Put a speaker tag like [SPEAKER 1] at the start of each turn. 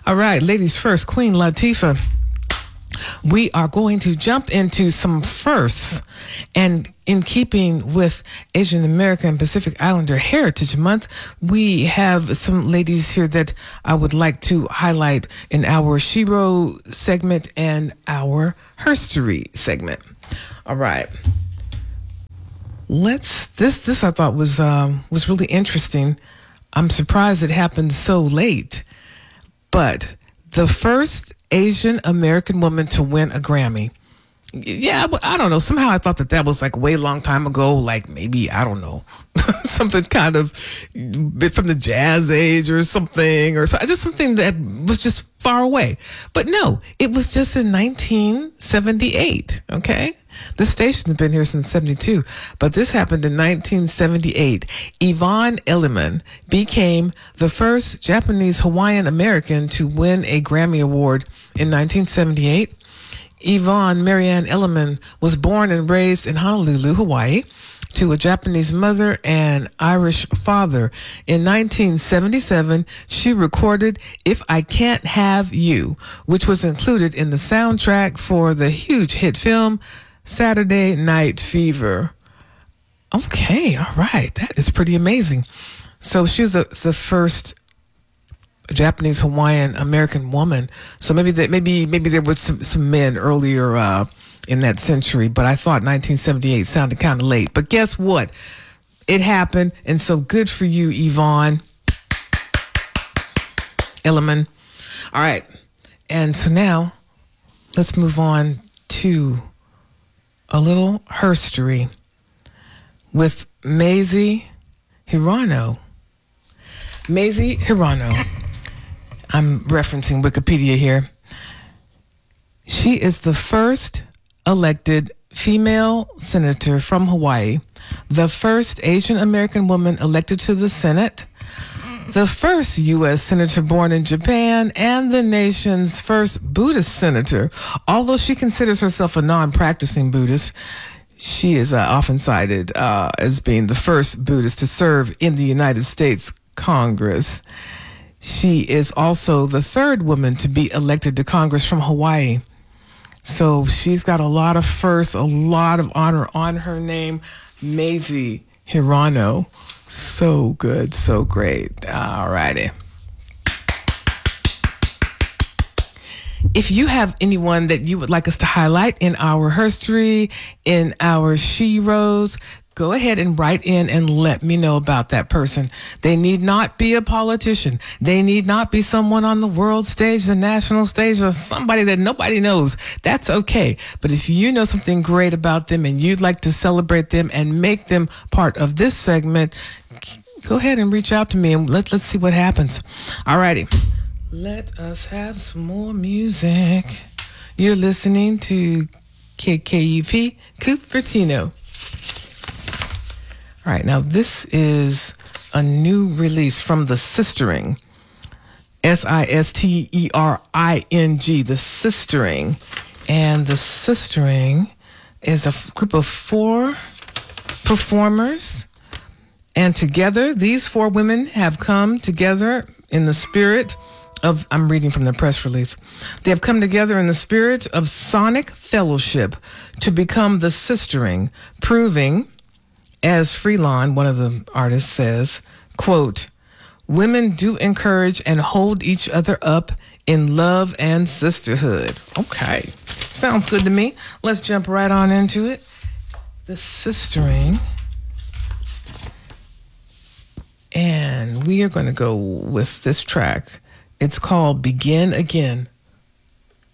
[SPEAKER 1] All right, ladies first, Queen Latifah. We are going to jump into some firsts. And in keeping with Asian American Pacific Islander Heritage Month, we have some ladies here that I would like to highlight in our Shiro segment and our Herstory segment. All right. This I thought was really interesting. I'm surprised it happened so late. But the first Asian American woman to win a Grammy. Yeah, but I don't know. Somehow I thought that was like way long time ago. Like maybe, I don't know, something kind of bit from the jazz age or something, or just something that was just far away. But no, it was just in 1978. Okay. This station's been here since 72, but this happened in 1978. Yvonne Elliman became the first Japanese Hawaiian American to win a Grammy Award in 1978. Yvonne Marianne Elliman was born and raised in Honolulu, Hawaii, to a Japanese mother and Irish father. In 1977, she recorded If I Can't Have You, which was included in the soundtrack for the huge hit film Saturday Night Fever. Okay, all right. That is pretty amazing. So she was the first Japanese Hawaiian American woman. So maybe there was some men earlier in that century, but I thought 1978 sounded kind of late. But guess what? It happened, and so good for you, Yvonne Elliman. All right. And so now let's move on to a little herstory with Mazie Hirono. Mazie Hirono. I'm referencing Wikipedia here. She is the first elected female senator from Hawaii, the first Asian American woman elected to the Senate, the first U.S. senator born in Japan, and the nation's first Buddhist senator. Although she considers herself a non-practicing Buddhist, she is often cited as being the first Buddhist to serve in the United States Congress. She is also the third woman to be elected to Congress from Hawaii. So she's got a lot of firsts, a lot of honor on her name. Mazie Hirono. So good, so great. All righty. If you have anyone that you would like us to highlight in our herstory, in our Shiros, go ahead and write in and let me know about that person. They need not be a politician. They need not be someone on the world stage, the national stage, or somebody that nobody knows. That's okay. But if you know something great about them and you'd like to celebrate them and make them part of this segment, go ahead and reach out to me and let's see what happens. All righty. Let us have some more music. You're listening to KKUP Cupertino. All right, now this is a new release from The Sistering, Sistering, The Sistering. And The Sistering is a group of 4 performers. And together, these 4 women have come together in the spirit of, I'm reading from the press release, they have come together in the spirit of sonic fellowship to become The Sistering, proving, as Freelon, one of the artists, says, quote, women do encourage and hold each other up in love and sisterhood. Okay. Sounds good to me. Let's jump right on into it. The Sistering. And we are going to go with this track. It's called Begin Again.